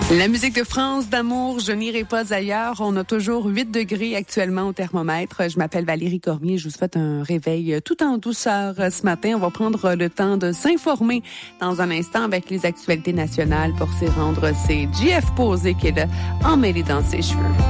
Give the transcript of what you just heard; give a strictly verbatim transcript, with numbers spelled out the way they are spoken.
La musique de France d'amour, je n'irai pas ailleurs. On a toujours huit degrés actuellement au thermomètre. Je m'appelle Valérie Cormier. Je vous souhaite un réveil tout en douceur ce matin. On va prendre le temps de s'informer dans un instant avec les actualités nationales pour s'y rendre. C'est J F Posé qui est là, emmêlé dans ses cheveux.